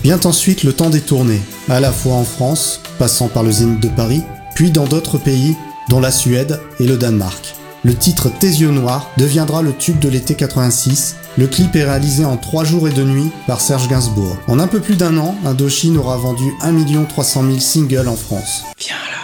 Vient ensuite le temps des tournées, à la fois en France, passant par le Zénith de Paris, puis dans d'autres pays, dont la Suède et le Danemark. Le titre Tes yeux noirs deviendra le tube de l'été 86. Le clip est réalisé en 3 jours et 2 nuits par Serge Gainsbourg. En un peu plus d'1 an, Indochine aura vendu 1 300 000 singles en France. Viens là.